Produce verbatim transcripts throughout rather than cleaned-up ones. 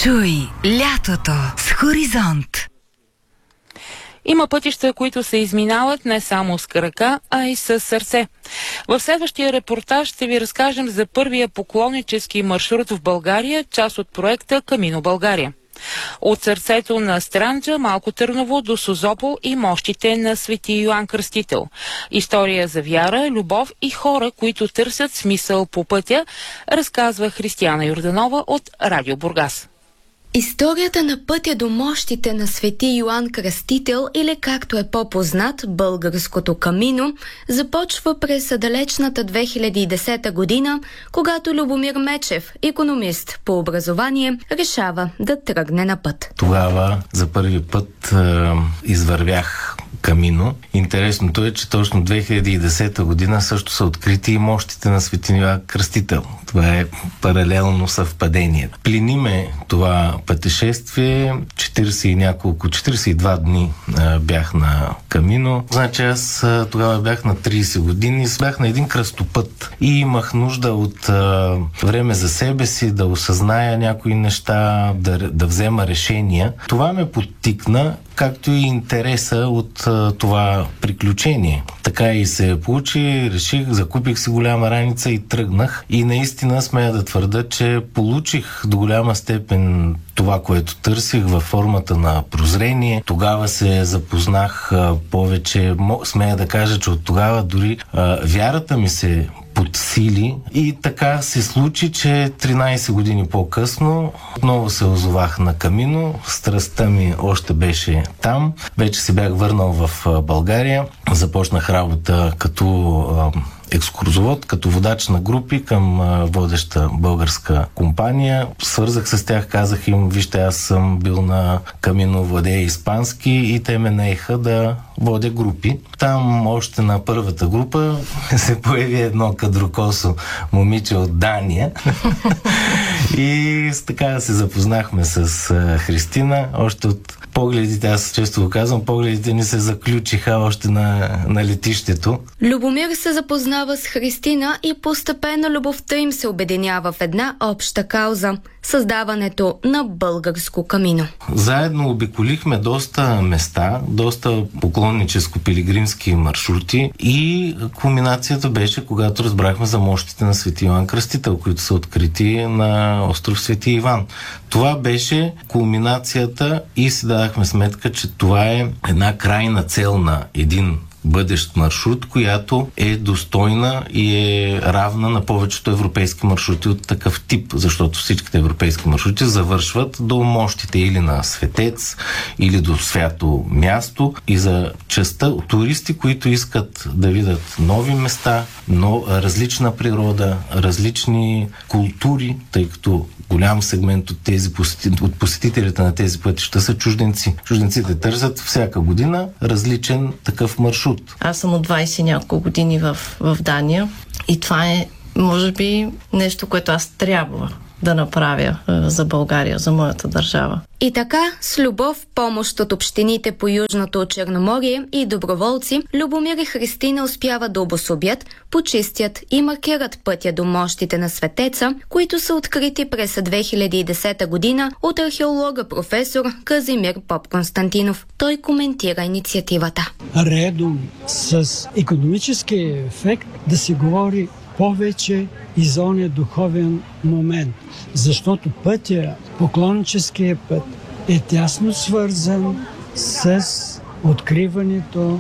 Чуй лятото с Хоризонт. Има пътища, които се изминават не само с крака, а и с сърце. В следващия репортаж ще ви разкажем за първия поклоннически маршрут в България, част от проекта Камино България. От сърцето на Странджа, Малко Търново до Созопол и мощите на Свети Йоан Кръстител. История за вяра, любов и хора, които търсят смисъл по пътя, разказва Християна Йорданова от Радио Бургас. Историята на пътя до мощите на Свети Йоан Кръстител, или както е по-познат българското Камино, започва през далечната две хиляди и десета година, когато Любомир Мечев, икономист по образование, решава да тръгне на път. Тогава за първи път е, извървях Камино. Интересното е, че точно две хиляди и десета година също са открити и мощите на Свети Йоан Кръстител. Това е паралелно съвпадение. Плени ме това пътешествие. четирийсет и няколко, четирийсет и два дни а, бях на Камино. Значи аз а, тогава бях на трийсет години, бях на един кръстопът и имах нужда от а, време за себе си, да осъзная някои неща, да, да взема решения. Това ме подтикна, както и интереса от а, това приключение. Така и се получи, реших, закупих си голяма раница и тръгнах. И наистина смея да твърда, че получих до голяма степен това, което търсих във формата на прозрение. Тогава се запознах а, повече, смея да кажа, че от тогава дори а, вярата ми се подсили и така се случи, че тринайсет години по-късно отново се озовах на Камино. Страстта ми още беше там. Вече се бях върнал в България. Започнах работа като екскурзовод, като водач на групи към а, водеща българска компания. Свързах се с тях, казах им, вижте, аз съм бил на Камино, владея испански и те ме наеха да водя групи. Там още на първата група се появи едно кадрокосо момиче от Дания и така се запознахме с а, Христина. Още от погледите, аз често го казвам, погледите ни се заключиха още на, на летището. Любомир се запознава с Христина и постепенно любовта им се обединява в една обща кауза – създаването на българско Камино. Заедно обиколихме доста места, доста поклонническо-пилигримски маршрути и кулминацията беше, когато разбрахме за мощите на Свети Йоан Кръстител, които са открити на остров Свети Иван. Това беше кулминацията и си дадахме сметка, че това е една крайна цел на един бъдещ маршрут, която е достойна и е равна на повечето европейски маршрути от такъв тип, защото всичките европейски маршрути завършват до мощите или на Светец, или до свято място, и за частта туристи, които искат да видят нови места, но различна природа, различни култури, тъй като голям сегмент от тези посетители, от посетителите на тези пътища са чужденци. Чужденците търсят всяка година различен такъв маршрут. Аз съм от двайсет няколко години в, в Дания и това е, може би, нещо, което аз трябва да направя е, за България, за моята държава. И така, с любов, помощ от общините по Южното Черноморие и доброволци, Любомир и Христина успяват да обособят, почистят и маркират пътя до мощите на Светеца, които са открити през две хиляди и десета година от археолога професор Казимир Попконстантинов. Той коментира инициативата. Редом с икономическия ефект да се говори повече и за ония духовен момент, защото пътя, поклонническия път е тясно свързан с откриването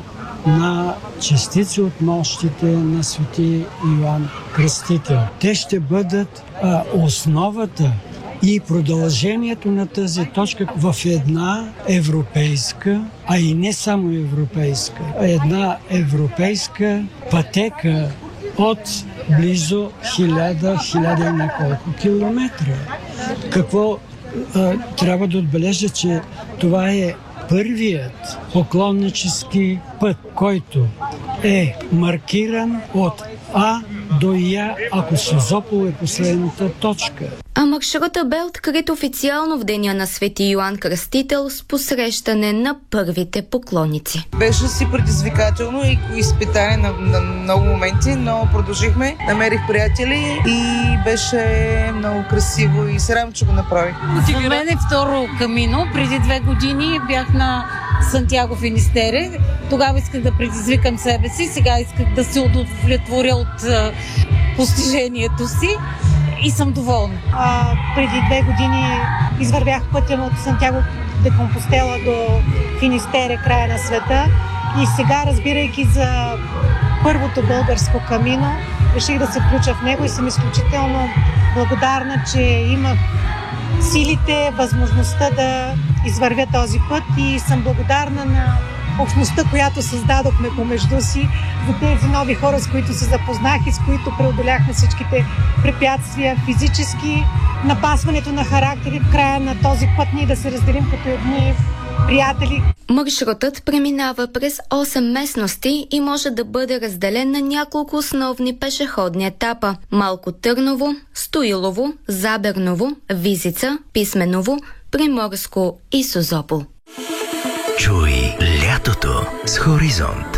на частици от мощите на Свети Йоан Кръстител. Те ще бъдат а, основата и продължението на тази точка в една европейска, а и не само европейска, а една европейска пътека от близо хиляда, хиляда и няколко километра. Какво а, трябва да отбележа, че това е първият поклоннически път, който е маркиран от А до Я, ако Созопол е последната точка. А А маршрута бе открит официално в деня на Свети Йоан Кръстител с посрещане на първите поклонници. Беше си предизвикателно и изпитание на, на много моменти, но продължихме. Намерих приятели и беше много красиво и се радвам, че го направих. За мен е второ камино. Преди две години бях на Сантьяго Финистере. Тогава исках да предизвикам себе си, сега исках да се удовлетворя от а, постижението си и съм доволна. А, преди две години извървях пътя от Сантьяго де Компостела до Финистере, края на света, и сега, разбирайки за първото българско камино, реших да се включа в него и съм изключително благодарна, че имах силите, възможността да извървя този път и съм благодарна на общността, която създадохме помежду си, за тези нови хора, с които се запознах и с които преодоляхме всичките препятствия физически, напасването на характери в края на този път ние да се разделим като едни приятели. Маршрутът преминава през осем местности и може да бъде разделен на няколко основни пешеходни етапа: Малко Търново, Стоилово, Заберново, Визица, Писменово, Приморско и Созопол. Чуй лятото с Хоризонт.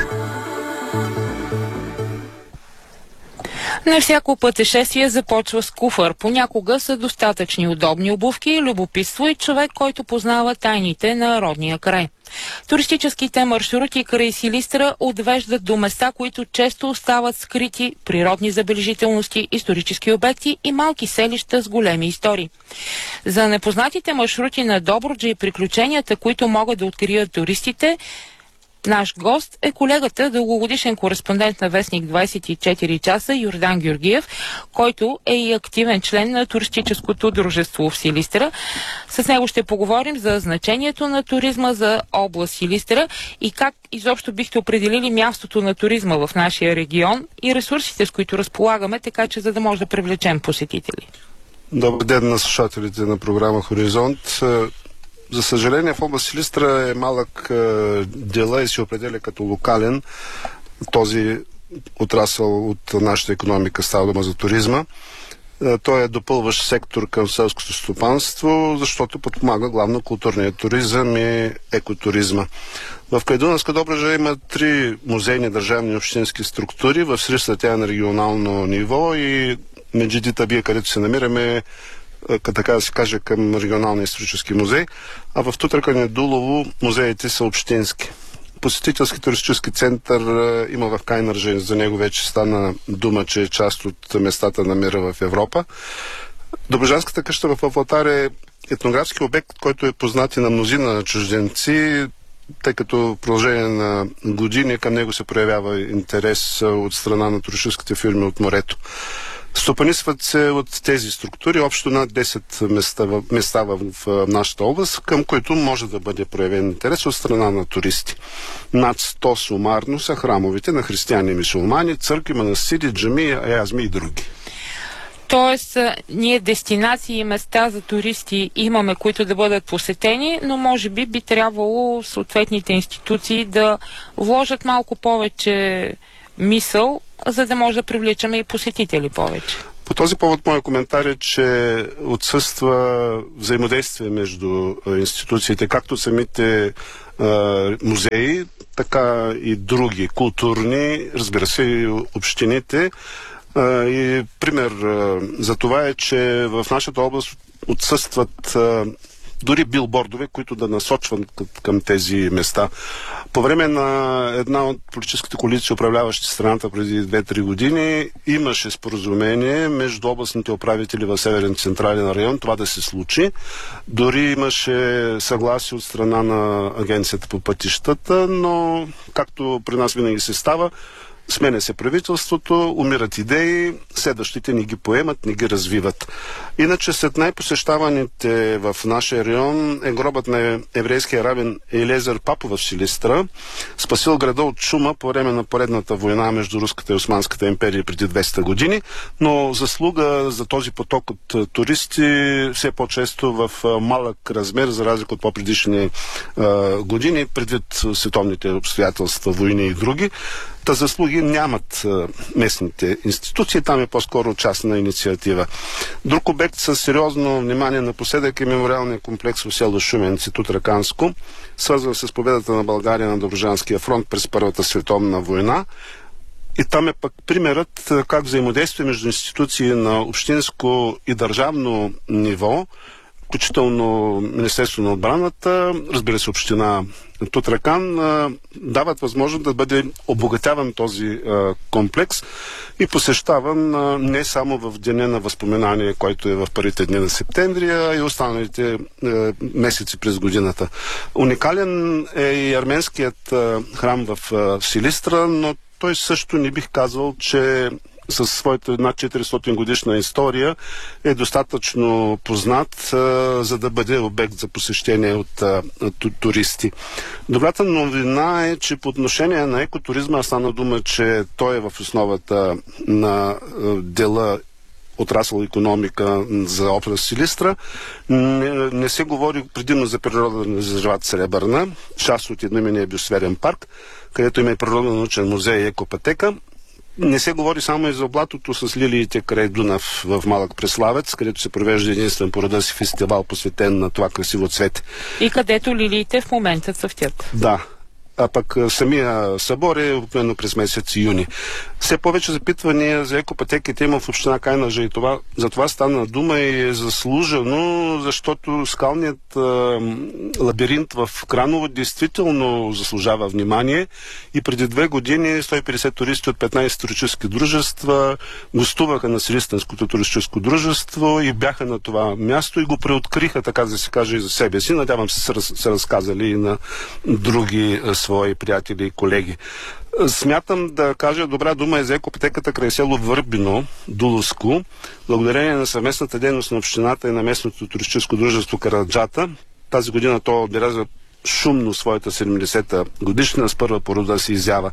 Не всяко пътешествие започва с куфар. Понякога са достатъчни удобни обувки, любопитство и човек, който познава тайните на родния край. Туристическите маршрути край Силистра отвеждат до места, които често остават скрити: природни забележителности, исторически обекти и малки селища с големи истории. За непознатите маршрути на Добруджа и приключенията, които могат да открият туристите, наш гост е колегата, дългогодишен кореспондент на Вестник двадесет и четири часа Йордан Георгиев, който е и активен член на туристическото дружество в Силистра. С него ще поговорим за значението на туризма за област Силистра и как изобщо бихте определили мястото на туризма в нашия регион и ресурсите, с които разполагаме, така че за да може да привлечем посетители. Добър ден на слушателите на програма Хоризонт. За съжаление, в област Силистра е малък е, дела и се определя като локален този отрасъл от нашата икономика, става дума за туризма. Е, той е допълващ сектор към селското стопанство, защото подпомага главно културния туризъм и екотуризма. В Кайдунавска Добруджа има три музейни държавни и общински структури. В Силистра тя е на регионално ниво и Меджиди Табия, където се намираме, така да се каже, към регионалния исторически музей, а в Тутракан и Дулово музеите са общински. Посетителски туристически център има в Кайнържен, за него вече стана дума, че е част от местата на мира в Европа. Добруджанската къща в Авлатар е етнографски обект, който е познат и на мнозина на чужденци, тъй като в продължение на години към него се проявява интерес от страна на туристическите фирми от морето. Стопанисват се от тези структури общо над десет места, в, места в, в нашата област, към които може да бъде проявен интерес от страна на туристи. Над сто сумарно са храмовите на християни и мюсюлмани, църкви, манастири, джамии, аязми и други. Тоест, ние дестинации и места за туристи имаме, които да бъдат посетени, но може би би трябвало съответните институции да вложат малко повече мисъл, за да може да привличаме и посетители повече. По този повод моят коментар е, че отсъства взаимодействие между институциите, както самите а, музеи, така и други културни, разбира се, и общините. А, и пример а, за това е, че в нашата област отсъстват а, дори билбордове, които да насочват към тези места. По време на една от политическите коалиции, управляващи страната преди две-три години, имаше споразумение между областните управители в Северен централен район това да се случи. Дори имаше съгласие от страна на Агенцията по пътищата, но както при нас винаги се става, сменя се правителството, умират идеи, следващите не ги поемат, не ги развиват. Иначе след най-посещаваните в нашия район е гробът на еврейския равен Елиезер Папо в Силистра, спасил града от чума по време на поредната война между Руската и Османската империя преди двеста години, но заслуга за този поток от туристи все по-често в малък размер, за разлика от по-предишни години, предвид световните обстоятелства, войни и други. Та заслуги нямат местните институции, там е по-скоро частна инициатива. Друг обект със сериозно внимание напоследък е мемориалния комплекс в село Шумен, Институт Раканско, свързан с победата на България на Добруджанския фронт през Първата световна война. И там е пък примерът как взаимодействие между институции на общинско и държавно ниво, включително Министерство на отбраната, разбира се, община Тутракан, дават възможност да бъде обогатяван този комплекс и посещаван не само в деня на възпоменание, който е в първите дни на септември, а и останалите месеци през годината. Уникален е и арменският храм в Силистра, но той също не бих казал, че със своята над четиристотин годишна история е достатъчно познат, а, за да бъде обект за посещение от а, туристи. Добрата новина е, че по отношение на екотуризма стана дума, че той е в основата на а, дела отрасъл икономика за област Силистра. Не, не се говори предимно за природен резерват Сребърна, част от едноименния биосферен парк, където има и природно-научен музей и екопътека. Не се говори само и за облатото с лилиите край Дунав в Малък Преславец, където се провежда единствен по рода си фестивал, посветен на това красиво цвете. И където лилиите в момента цъфтят. Да. А пък самия събор е обикновено през месец юни. Все повече запитвания за екопътеките има в община Кайнажа и това, за това стана дума и е заслужено, защото скалният а, лабиринт в Краново действително заслужава внимание и преди две години сто и петдесет туристи от петнайсет туристически дружества гостуваха на Силистренското туристическо дружество и бяха на това място и го преоткриха, така да се каже, и за себе си. Надявам се, са, са разказали и на други свои приятели и колеги. Смятам да кажа добра дума е за екопътеката край село Върбино, Дуловско. Благодарение на съвместната дейност на общината и на местното туристическо дружество Караджата, тази година то отбелязва шумно своята седемдесета годишна, с първа по рода си изява.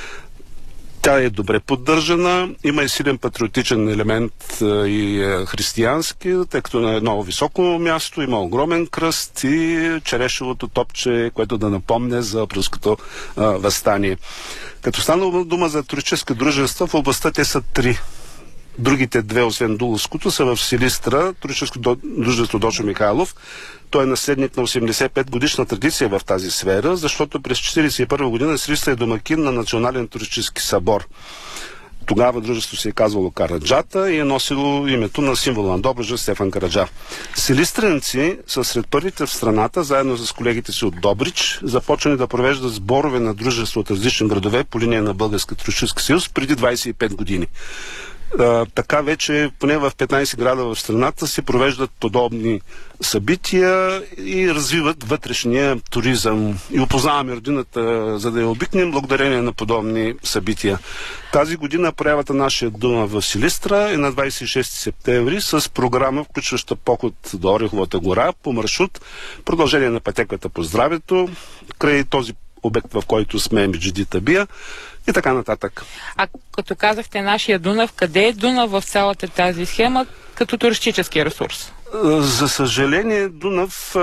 Тя е добре поддържана, има и силен патриотичен елемент и е, християнски, тъй като на едно високо място има огромен кръст и черешевото топче, което да напомня за априлското въстание. Като стана дума за туристически дружества, в областта те са три. Другите две, освен Дуловското, са в Силистра, туристическо дружество Дочо Михайлов. Той е наследник на осемдесет и пет годишна традиция в тази сфера, защото през четирийсет и първа година Силистра е домакин на Национален туристически събор. Тогава дружеството се е казвало Караджата и е носило името на символа на Добруджа Стефан Караджа. Силистренци са сред първите в страната, заедно с колегите си от Добрич, започнали да провеждат сборове на дружество от различни градове по линия на Български туристически съюз преди двайсет и пет години. Uh, така вече поне в петнайсет града в страната се провеждат подобни събития и развиват вътрешния туризъм. И опознаваме родината, за да я обикнем, благодарение на подобни събития. Тази година проявата нашия дума в Силистра е на двайсет и шести септември с програма, включваща поход до Ореховата гора по маршрут, продължение на пътеката по здравето, край този обект, в който сме Меджиди Табия и така нататък. А като казахте нашия Дунав, къде е Дунав в цялата тази схема като туристически ресурс? За съжаление, Дунав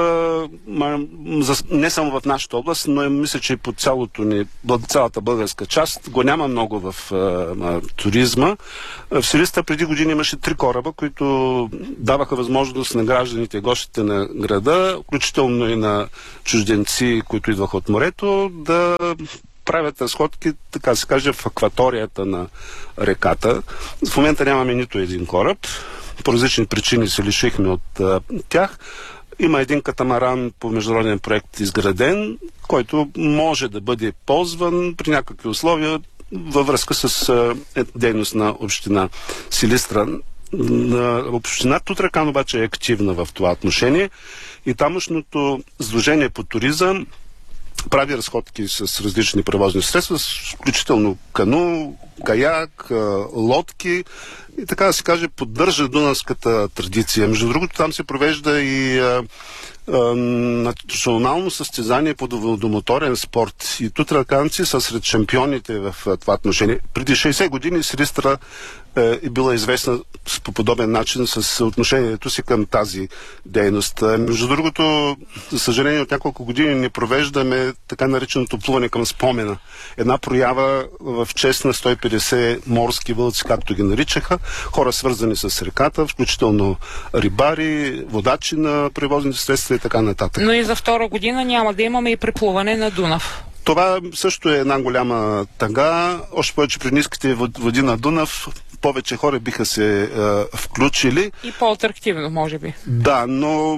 не само в нашата област, но мисля, че и по цялото ни, цялата българска част го няма много в а, туризма. В Силистра преди години имаше три кораба, които даваха възможност на гражданите и гостите на града, включително и на чужденци, които идваха от морето, да правят разходки, така се каже, в акваторията на реката. В момента нямаме нито един кораб. По различни причини се лишихме от а, тях. Има един катамаран по международен проект изграден, който може да бъде ползван при някакви условия във връзка с а, дейност на община Силистра. На община Тутракан обаче е активна в това отношение и тамошното сдружение по туризъм прави разходки с различни превозни средства, включително кану, каяк, лодки и така да се каже поддържа дунавската традиция. Между другото там се провежда и а, а, национално състезание по водомоторен спорт и тутраканци са сред шампионите в а, това отношение. Преди шейсет години Силистра е била известна по подобен начин с отношението си към тази дейност. Между другото, за съжаление, от няколко години не провеждаме така нареченото плуване към спомена. Една проява в чест на сто и петдесет морски вълци, както ги наричаха, хора свързани с реката, включително рибари, водачи на превозните средства и така нататък. Но и за втора година няма да имаме и преплуване на Дунав. Това също е една голяма тъга. Още повече при ниските води на Дунав повече хора биха се е, включили. И по-атрактивно, може би. Да, но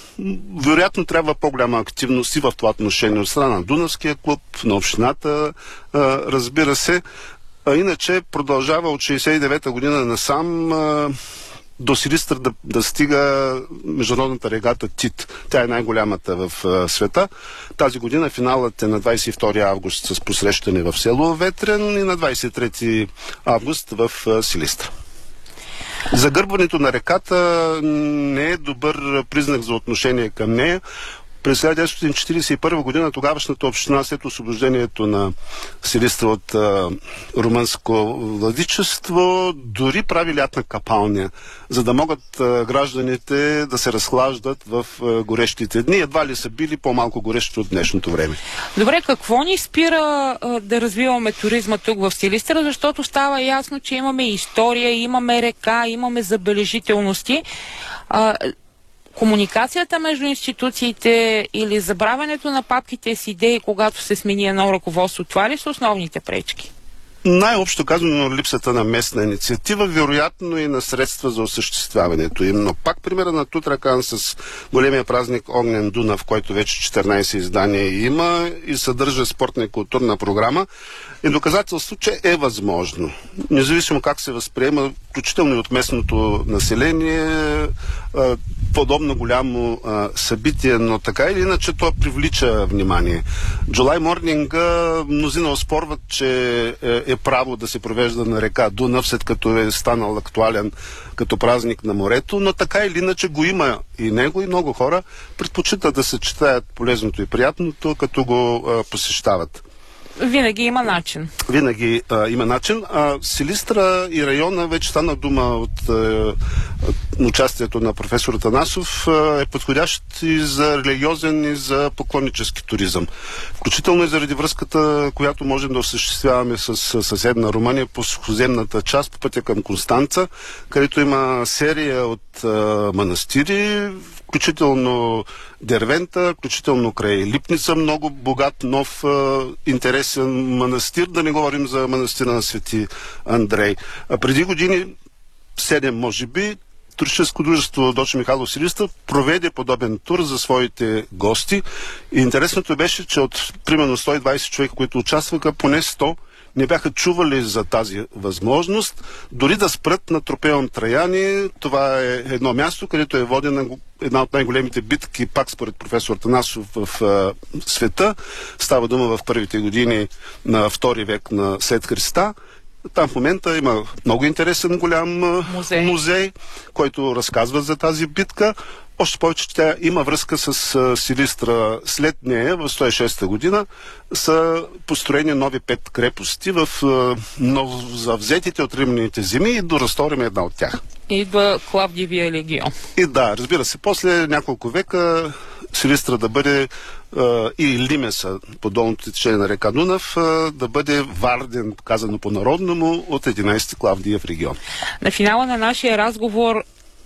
вероятно трябва по-голяма активност и в това отношение от страна на Дунавския клуб, на общината, е, разбира се. А иначе продължава от шейсет и девета година насам е, до Силистра да, да стига международната регата ТИТ. Тя е най-голямата в а, света. Тази година финалът е на двадесет и втори август с посрещане в село Ветрен и на двадесет и трети август в а, Силистра. Загърбването на реката не е добър признак за отношение към нея. През хиляда деветстотин четиридесет и първа година тогавашната община след освобождението на Силистра от а, румънско владичество дори прави лятна капалня, за да могат а, гражданите да се разхлаждат в а, горещите дни. Едва ли са били по-малко горещи от днешното време. Добре, какво ни спира а, да развиваме туризма тук в Силистра, защото става ясно, че имаме история, имаме река, имаме забележителности. А, Комуникацията между институциите или забравянето на папките с идеи, когато се смени едно ръководство, това ли са основните пречки? Най-общо казано, липсата на местна инициатива, вероятно и на средства за осъществяването им. Но пак примера на Тутракан с големия празник Огнен Дунав, който вече четиринадесет издания има и съдържа спортна и културна програма, е доказателство, че е възможно. Независимо как се възприема, включително и от местното население, подобно голямо събитие, но така или иначе то привлича внимание. July Morning мнозина оспорват, че е право да се провежда на река Дунав, след като е станал актуален като празник на морето, но така или иначе го има и него, и много хора предпочитат да съчетаят полезното и приятното, като го а, посещават. Винаги има начин. Винаги а, има начин. А, Силистра и района, вече стана дума от а, участието на професор Танасов, а, е подходящ и за религиозен, и за поклоннически туризъм. Включително и заради връзката, която можем да осъществяваме с, с съседна Румъния по сухоземната част, по пътя към Констанца, където има серия от а, манастири, включително Дервента, включително край Липница, много богат, нов, интересен манастир, да не говорим за манастира на Свети Андрей. А преди години, седем може би, туристическо дружество Доче Михайлов Силистра проведе подобен тур за своите гости. И интересното беше, че от примерно сто и двадесет човека, които участваха, поне сто не бяха чували за тази възможност, дори да спрат на Тропеон Траяни. Това е едно място, където е водена една от най-големите битки, пак според професор Танасов, в а, света. Става дума в първите години на втори век на след Христа. Там в момента има много интересен голям музей, музей който разказва за тази битка. Още повече, че тя има връзка с а, Силистра. След нея, в сто и шеста година, са построени нови пет крепости в а, новозавзетите от римляните земи и доразториме една от тях. Идва Клавдивия легион. И да, разбира се, после няколко века Силистра да бъде а, и Лимеса, по долното течение на река Дунав, а, да бъде Варден, казано по-народному, от единадесети Клавдиев регион. На финала на нашия разговор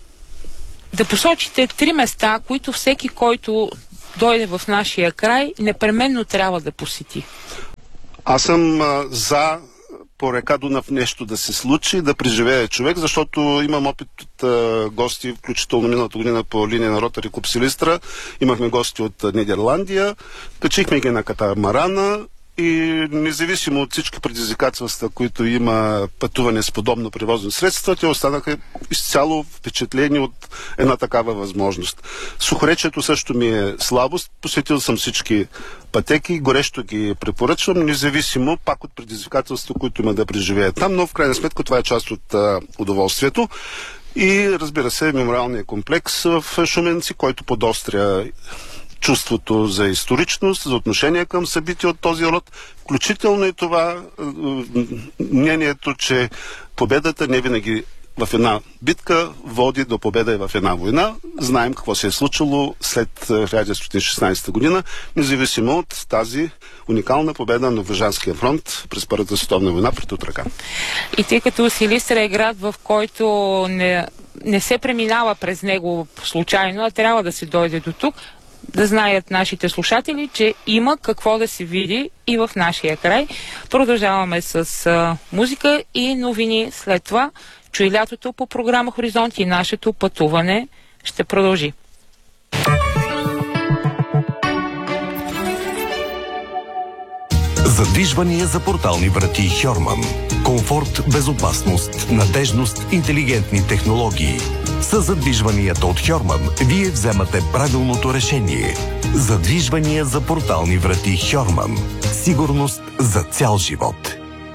да посочите три места, които всеки, който дойде в нашия край, непременно трябва да посети. Аз съм а, за по река Дунав нещо да се случи, да преживее човек, защото имам опит от а, гости, включително миналата година по линия на Ротари клуб Силистра. Имахме гости от а, Нидерландия, качихме ги на катамарана и независимо от всички предизвикателства, които има пътуване с подобно превозно средство, те останаха изцяло впечатлени от една такава възможност. Сухоречието също ми е слабост. Посетил съм всички пътеки, горещо ги препоръчвам, независимо пак от предизвикателства, които има да преживеят там, но в крайна сметка това е част от а, удоволствието. И разбира се, мемориалният комплекс в Шуменци, който подостря чувството за историчност, за отношение към събития от този род, включително и това мнението, че победата не винаги в една битка води до победа и в една война. Знаем какво се е случило след хиляда деветстотин и шестнадесета година, независимо от тази уникална победа на Вържанския фронт през Първата световна война пред Утракан. И тъй като Силистра е град, в който не, не се преминава през него случайно, а трябва да се дойде до тук, да знаят нашите слушатели, че има какво да се види и в нашия край. Продължаваме с а, музика и новини. След това чуй лятото по програма Хоризонт и нашето пътуване ще продължи. Задвижвания за портални врати Хьорман. Комфорт, безопасност, надежност, интелигентни технологии. С задвижванията от Хьорман вие вземате правилното решение. Задвижвания за портални врати Хьорман. Сигурност за цял живот.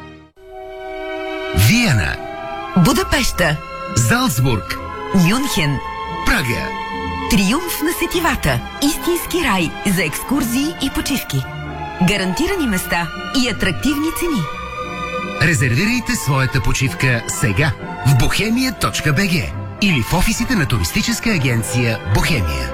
Виена, Будапеща, Залцбург, Мюнхен, Прага. Триумф на сетивата. Истински рай за екскурзии и почивки. Гарантирани места и атрактивни цени. Резервирайте своята почивка сега в бохемия точка бг или в офисите на туристическа агенция Бохемия.